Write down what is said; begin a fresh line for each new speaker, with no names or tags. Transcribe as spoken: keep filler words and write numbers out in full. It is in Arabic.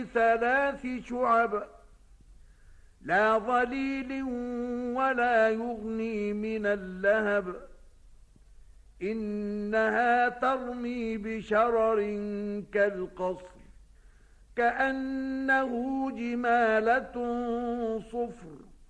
ثلاث شعب لا ظليل ولا يغني من اللهب إنها ترمي بشرر كالقصر كأنه جمالة صفر